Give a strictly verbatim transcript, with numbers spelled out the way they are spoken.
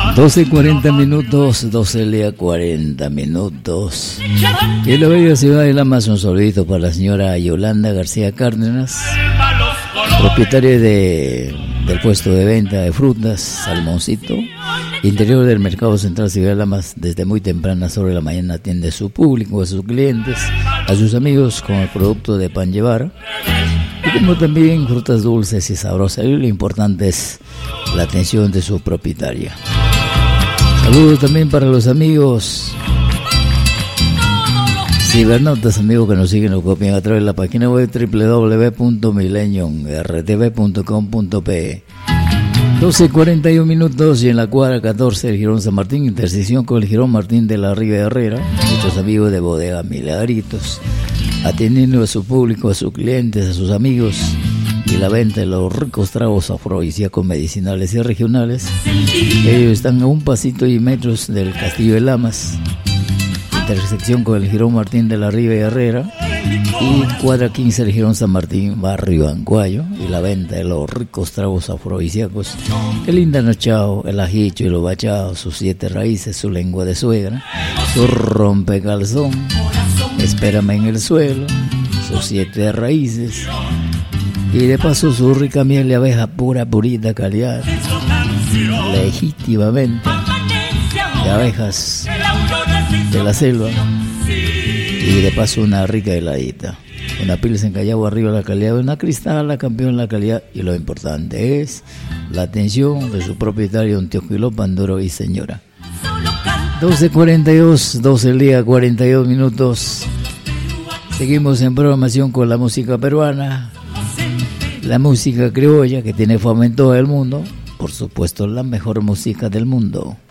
doce cuarenta minutos, doce el día cuarenta minutos. Y en la bella ciudad de Lamas, un saludito para la señora Yolanda García Cárdenas, propietaria de, del puesto de venta de frutas Salmoncito, interior del mercado central Ciudad de Lamas. Desde muy temprana sobre la mañana atiende a su público, a sus clientes, a sus amigos con el producto de pan llevar. Y como también frutas dulces y sabrosas. Y lo importante es la atención de su propietaria. Saludos también para los amigos cibernautas, amigos que nos siguen o copian a través de la página web doble u doble u doble u punto millennium r t v punto com punto p. doce cuarenta y un minutos y en la cuadra catorce el Jirón San Martín, intersección con el Jirón Martín de la Riva Herrera. Nuestros amigos de Bodega Milagritos, atendiendo a su público, a sus clientes, a sus amigos, y la venta de los ricos tragos afrodisíacos medicinales y regionales. Ellos están a un pasito y metros del Castillo de Lamas, intersección con el Jirón Martín de la Riva Herrera, y cuadra quince el Jirón San Martín, barrio Ancuayo, y la venta de los ricos tragos afrodisíacos, el indanachao, el ajicho y los bachados, sus siete raíces, su lengua de suegra, su rompecalzón, espérame en el suelo, sus siete raíces, y de paso su rica miel de abeja pura, purita calidad, legítimamente de abejas de la selva, y de paso una rica heladita, una pilsen Callao arriba la calidad, una cristal la campeón la calidad, y lo importante es la atención de su propietario, don Teófilo Panduro y señora. doce cuarenta y dos, doce el día cuarenta y dos minutos. Seguimos en programación con la música peruana, la música criolla que tiene fama en todo el mundo, por supuesto la mejor música del mundo.